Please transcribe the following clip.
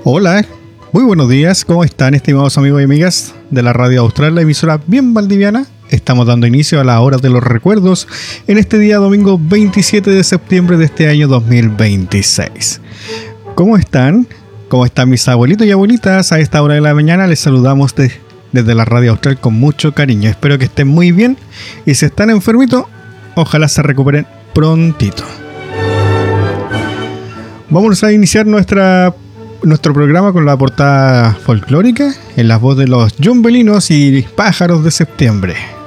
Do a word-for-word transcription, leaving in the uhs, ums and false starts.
Hola, muy buenos días, ¿cómo están estimados amigos y amigas de la Radio Austral, la emisora bien valdiviana? Estamos dando inicio a la hora de los recuerdos en este día domingo veintisiete de septiembre de este año dos mil veintiséis. ¿Cómo están? ¿Cómo están mis abuelitos y abuelitas? A esta hora de la mañana les saludamos de, desde la Radio Austral con mucho cariño. Espero que estén muy bien y si están enfermitos, ojalá se recuperen prontito. Vamos a iniciar nuestra, nuestro programa con la portada folclórica en la voz de los yumbelinos y pájaros de septiembre.